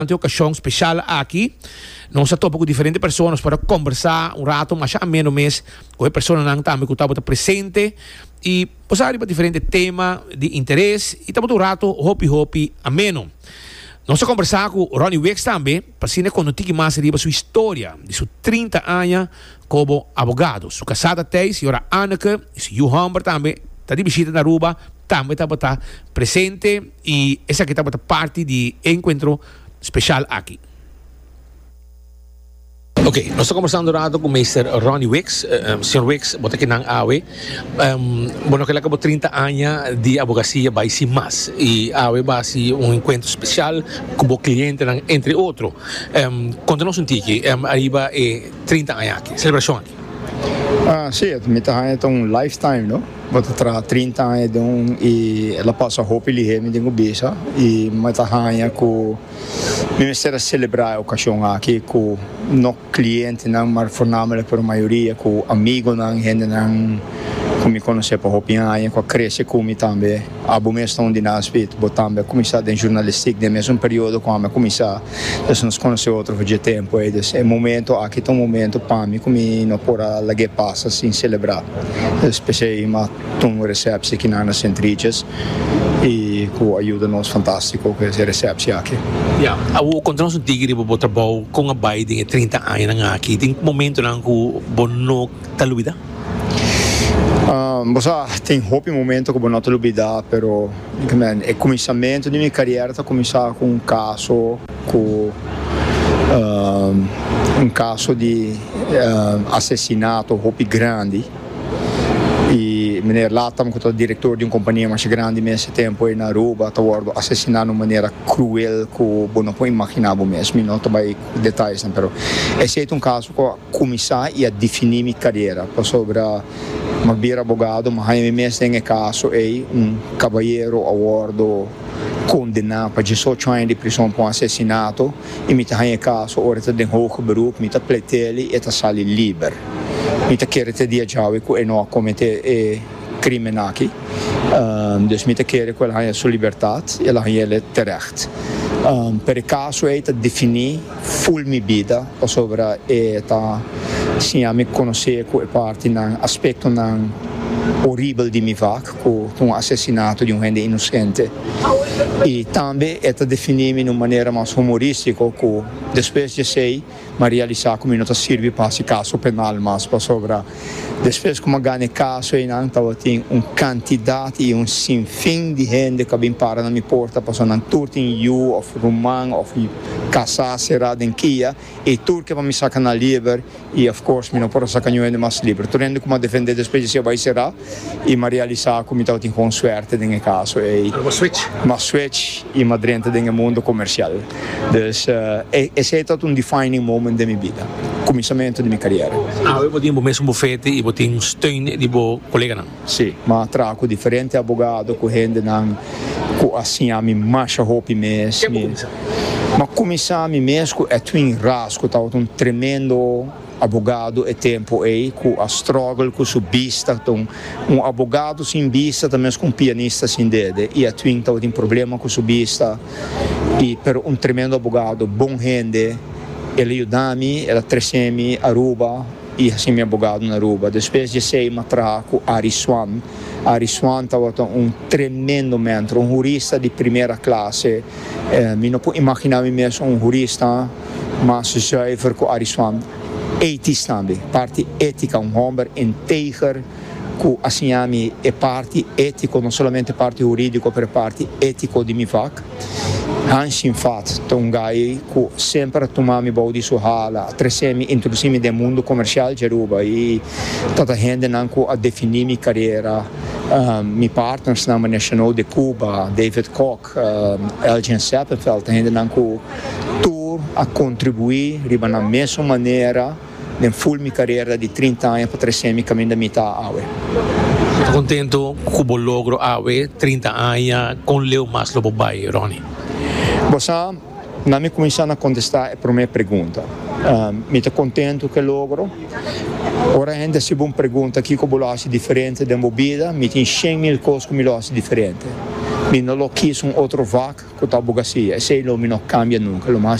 Uma ocasião especial aqui. Nós estamos com diferentes pessoas para conversar um rato, mas a menos mês, com as pessoas que também estão presentes e passar para diferentes temas de interesse e estamos um rato, hopi, ameno. Nós vamos conversar com Ronnie Wicks também, para se contar mais sobre sua história, de seus 30 anos como advogado. Sua casada Thijs, e ora Anneke, e seu Humber também, está de visita na Aruba, também está presente e essa aqui está parte de encontro especial aqui. Ok, nós estamos conversando agora com o Mr. Ronnie Wicks. Sr. Wicks, bota aqui na AWE. Bueno, que ele acabou 30 anos de advocacia, vai ser mais. E a AWE vai ser um encontro especial com o cliente, entre outros. Conta-nos um tique, arriba 30 anos aqui, celebração aqui. Sì, mi è un lifetime, no? Vado tra 30 anni e la passo a hopi lì mi dico bisa e mi tahanya ku mi mistera celebrar a ocasião aqui com no cliente não mas fornamelijk por maioria com amigo não gente não como me conhecer para hopi aí com cresce como também abo mesmo onde nascit botambe começar em jornalistica de mesmo período como começar nós nos conhecemos outro de tempo e desse momento aqui um momento para mim como não por a que passa sem celebrar especialmente uma recepção aqui na Centriches e com ajuda nos fantástico que essa recepção aqui. O controle do tigre para trabalhar com a Biden 30 anos aqui tem momento não que bono talubida. Tem hopi momento que eu não te olvidar, pero o começamento de minha carreira está começar com um caso de assassinato hopi grande. E meneer Latam, que é o diretor de uma companhia mais grande nesse tempo aí na Aruba, estava assassinado de uma maneira cruel que eu não posso imaginar mesmo, não estou detalhes, mas esse é um caso que começar e a definir minha carreira, sobre uma vir advogado, mas aí mesmo tem caso é cavalheiro award condenado para 18 anos de prisão por assassinato e me tem caso ora tem hoge beroep, me tem pletele e está sali livre. Mita querer te dia jawi ku eno cometer crime aqui. Dus mita querer que ela tenha sua liberdade e ela tenha terecht. Per caso é te definir full mi vida sobre sim a me conhecer com parte na aspecto na horrível de mi vac com assassinato de gente inocente e também é te definir de uma maneira mais humorística que depois de sei mas realizar como não serve para esse caso penal mas para sobre depois como ganha caso e não tem quantidade e sinfim de gente que vem para na minha porta passando turte em you of Roman of casa será em Kia e turque para me sacar na livre e of course me não posso sacar nenhum mais livre tornando como defender depois de ser vai será e me realizar como está tem com suerte em caso e uma switch e uma dentro do mundo comercial dus esse é todo defining moment da minha vida começamento da minha carreira eu vou ter um mesmo bufete e vou ter steun de meu colega não sim mas trago diferente advogado com gente não com assim a mim macha hopi mesmo mas começar a mim mesmo é twin rasco tá um tremendo advogado e tempo aí com a struggle com o vista advogado sem vista também com pianista sem dedo e a twin tá tem problema com o vista e per tremendo advogado bom gente ele ajuda-me ela traz-me a Aruba e assim meu advogado na Aruba depois de sei matraco Ari Swan estava tremendo mentor jurista de primeira classe me não posso imaginar mesmo jurista mas zuiver com Ari Swan ethisch também parte ética homem integer que assim a mim é parte ético não somente parte jurídico per parte ético de mi vac Hans in fato gai que sempre tomami body su hala tresemi introduzimi del mundo comercial de Aruba e tanta gente não a definir minha carreira mi partners na National de Cuba David Koch Elgin Seppenfeld gente não tour a contribuir riba na mesma maneira nel full minha carreira de 30 anos para tresemi caminho da metà awe. Estou contento com o logro awe 30 anos com Leo mais lobo bai Ronnie. Você não me começando a contestar a primeira pergunta. Me estou contente com o logro. Ora ainda se uma pergunta aqui como lo hace diferente da minha vida, me tem 100.000 coisas que me lo hace diferente. não quis outro vaca que está bugacia. Esse não cambia nunca.